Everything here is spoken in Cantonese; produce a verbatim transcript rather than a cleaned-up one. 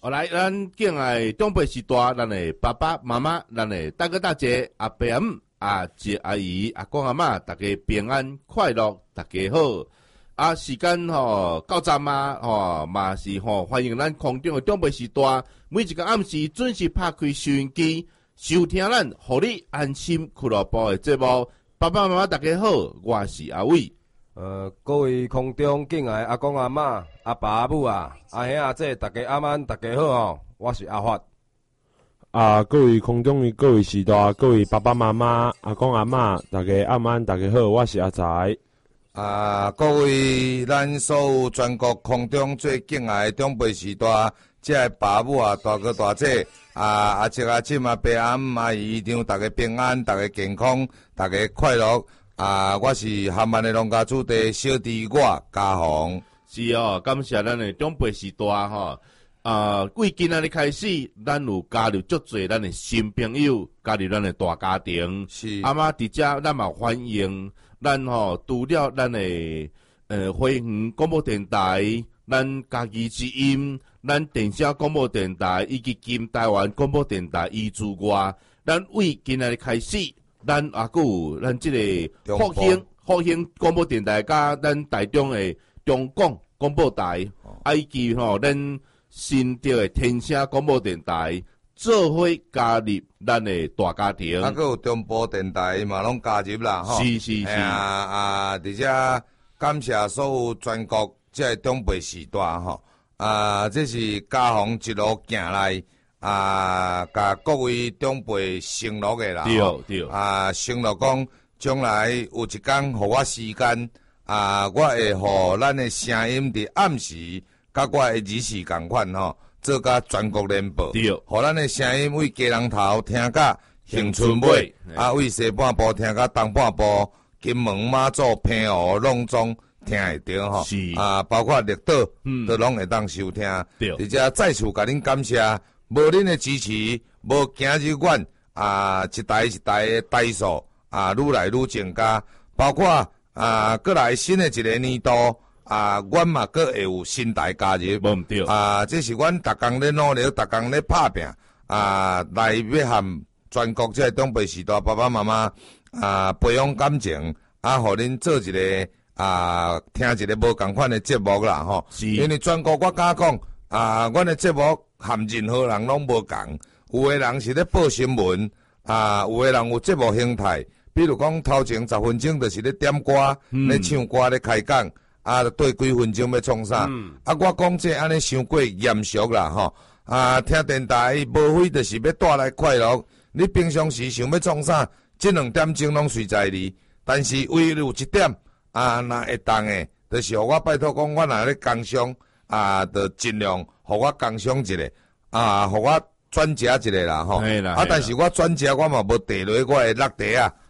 后来，咱敬爱长辈时代，咱的爸爸妈妈，咱的大哥大姐、阿伯阿姆、阿姐阿姨、阿公阿嬷，大家平安快乐，大家好。啊，时间吼到站啊，吼嘛是吼欢迎咱空中的长辈时代，每一个暗时准时拍开收音机，收听咱互你安心俱乐部的节目。爸爸妈妈大家好，我是阿伟。 呃，各位空中敬爱阿公阿嬷、阿爸阿母啊、阿兄阿姐，大家阿曼，大家好哦，我是阿发。 啊，各位空中的各位时代，各位爸爸妈妈、阿公阿嬷，大家阿曼，大家好，我是阿财。 啊，各位咱所有全国空中最敬爱的长辈时代，即个爸母啊、大哥大姐啊、阿叔阿婶啊、伯阿姆阿姨，让大家平安，大家健康，大家快乐。啊，我是含万的农家主地小弟我家宏。 是哦，感谢咱的长辈时代吼。啊，为今仔日开始，咱有加入足侪咱的新朋友，加入咱的大家庭。 是。 阿妈伫遮，咱嘛欢迎咱吼，除了咱的呃花园广播电台、咱家己之音、咱电声广播电台以及金台湾广播电台以之外，咱为今仔日开始。咱也佫有咱即个复兴复兴广播电台，甲咱台中的中广广播台，啊以及吼咱新竹的天声广播电台，做伙加入咱的大家庭。 啊，佫有中波电台嘛，拢加入啦，吼。 是是是。 啊啊，而且感谢所有全国即个长辈时代吼，啊，这是家宏一路行来。啊，甲各位长辈承诺的啦， 对对， 啊，承诺讲将来有一天，互我时间，啊，我会互咱的声音伫暗时，甲我的日时共款吼，做甲全国联播， 对， 互咱的声音为家人头听甲恒春尾，啊，为西半部听甲东半部，金门马祖平湖拢总听会到吼， 是啊，包括绿岛，嗯，都拢会当收听， 对， 而且再次甲恁感谢。无恁的支持，无今日阮啊一代一代的代数啊愈来愈增加，包括啊过来新的一个年度啊，阮嘛阁会有新台加入， 无毋对啊，这是阮逐工咧努力，逐工咧拍拼啊，来要含全国这长辈时代爸爸妈妈啊培养感情，啊，互恁做一个啊听一个无共款的节目啦吼，因为全国我敢讲啊，阮的节目。含任何人拢无共，有诶人是咧报新闻，啊，有诶人有节目形态，比如讲头前十分钟就是咧点歌、咧、嗯、唱歌、咧开讲，啊，对几分钟要创啥？嗯、啊，我讲这安尼伤过严肃啦，吼！啊，听电台无非就是要带来快乐，你平常时想要创啥，这两点钟拢随在你。但是唯有一点，啊，若会当诶，就是我拜托讲，我若咧工商，啊，就尽量。互我工商一个，啊，互我转接一个啦，吼。啊，但是我转接我嘛无地落我的落地啊，